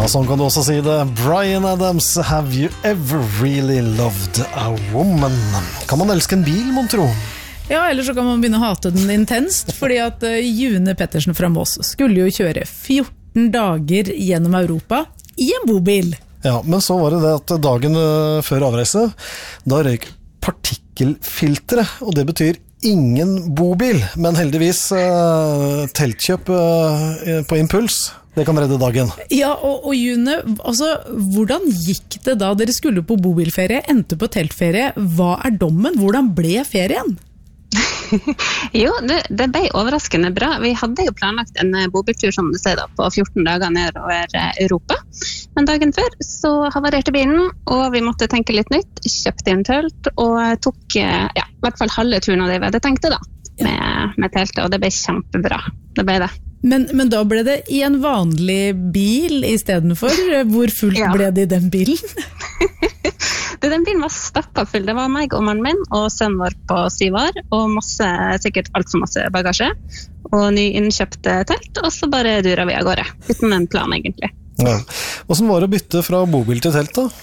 Ja, sånn kan du også si det. Bryan Adams, have you ever really loved a woman? Kan man elske en bil, mon tro? Ja, eller så kan man begynne å hate den intenst, fordi at June Pettersen fra Moss skulle jo kjøre 14 dager gjennom Europa i en bobil. Ja, men så var det at dagen før avreise, da røyk partikkelfilteret, og det betyr ingen bobil, men heldigvis teltkjøp på impuls. Det kan redde dagen. Ja, og June, altså, hvordan gikk det da dere skulle på bobilferie, endte på teltferie? Hva dommen? Hvordan ble ferien? Jo, det ble overraskende bra. Vi hadde jo planlagt en bobiltur som du ser da, på 14 dager nedover Europa. Men dagen før så havarerte bilen, og vi måtte tenke litt nytt, kjøpte inn telt, og tok i hvert fall halve turen av det vi hadde tenkt da, med teltet, og det ble kjempebra. Det ble det. Men da ble det i en vanlig bil i stedet for. Hvor fullt ble det i den bilen? Den bilen var stappet full. Det var meg og mannen min og sønnen vår på 7 år, og sikkert alt for masse bagasje, og ny innkjøpte telt, og så bare duret vi av gårde, uten en plan egentlig. Ja. Hvordan var det å bytte fra bobil til telt da?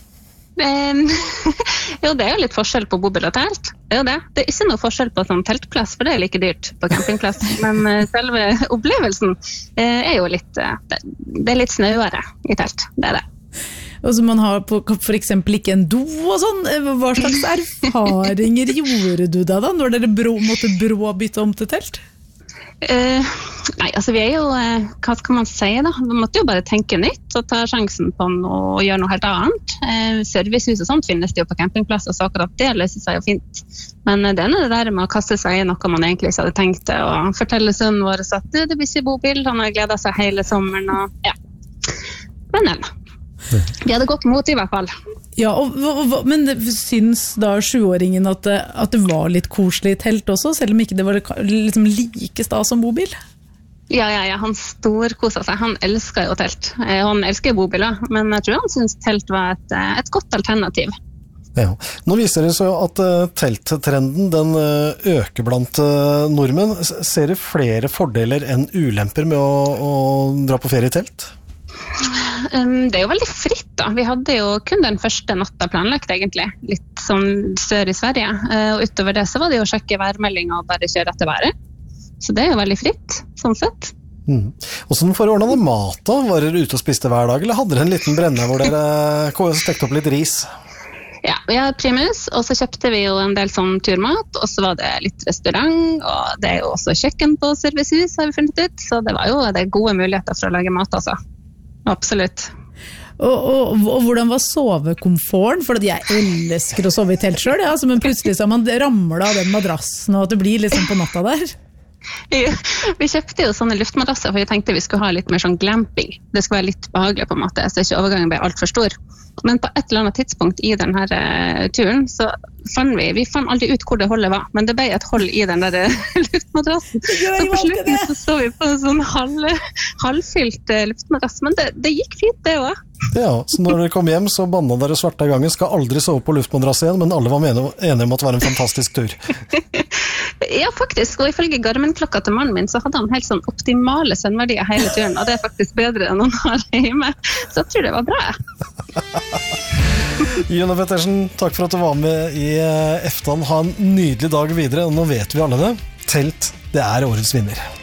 Jo, det jo litt forskjell på bobil og telt. Det det. Det ikke noe forskjell på sånn teltplass, for det like dyrt på campingplass. Men selve opplevelsen jo litt, det litt snauere i telt. Det det. Og så man har for eksempel ikke en do og sånn. Hva slags erfaringer gjorde du da når dere måtte bytte om til telt? Nei, altså vi jo, hva skal man si da? Vi måtte jo bare tenke nytt og ta sjansen på noe og gjøre noe helt annet. Servicehus og sånt finnes det jo på campingplasser, så akkurat det løser seg jo fint. Men det det der med å kaste seg i noe man egentlig ikke hadde tenkt det, og fortelle sønnen vår at det blir ikke bobil, han har gledet seg hele sommeren, og ja. Men vi hadde gått mot i hvert fall. Ja, men syns da 7-åringen at det var litt koselig i telt også, selv om ikke det var liksom like stas som bobil? Ja, han storkoset seg. Han elsker jo telt. Han elsker bobiler, men jeg tror han synes telt var et godt alternativ. Ja. Nå viser det seg at telttrenden den øker blant nordmenn. Ser du flere fordeler enn ulemper med å dra på ferie i telt? Det jo veldig fritt da. Vi hadde jo kun den første natta planlagt egentlig, litt sånn sør i Sverige, og utover det så var det jo å sjekke værmelding og bare kjøre etter været. Så det jo veldig fritt, sånn sett. Og sånn for å ordne det mat da? Var dere ute og spiste hver dag, eller hadde dere en liten brenne hvor dere stekte opp litt ris? Ja, vi har primus, og så kjøpte vi jo en del sånn turmat, og så var det litt restaurant, og det jo også kjøkken på servicehus, har vi funnet ut, så det var jo det gode muligheter for å lage mat altså. Absolutt. Og hvordan var sovekomforten? For jeg elsker å sove i telt selv, ja, men plutselig så har man ramlet av den madrassen, og at det blir liksom på natta der. Ja, vi kjøpte jo sånne luftmadrasser, for vi tenkte vi skulle ha litt mer sånn glamping. Det skulle være litt behagelig på en måte, så ikke overgangen ble alt for stor. Men på et eller annet tidspunkt i denne turen, så fant vi fant aldri ut hvor det holdet var, men det ble et hold i den der luftmadrassen. Så på slutten så vi på en sånn halvfylt luftmadrass, men det gikk fint det også. Ja, så når dere kom hjem så bandet dere svarte i gangen, skal aldri sove på luftmadrass igjen, men alle var enige om at det var en fantastisk tur. Ja, faktisk, og ifølge Garmin-klokka til mannen min så hadde han helt sånn optimale søvnverdier hele turen, og det faktisk bedre enn han har hjemme, så jeg tror det var bra. June Pettersen, takk for at du var med i Eftan. Ha en nydelig dag videre, og nå vet vi alle det. Telt, det årets vinner.